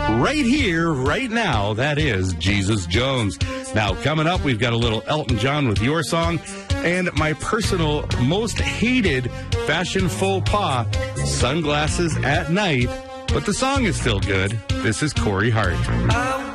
right here, right now. That is Jesus Jones. Now, coming up, we've got a little Elton John with Your Song, and my personal most hated fashion faux pas, sunglasses at night. But the song is still good. This is Corey Hart.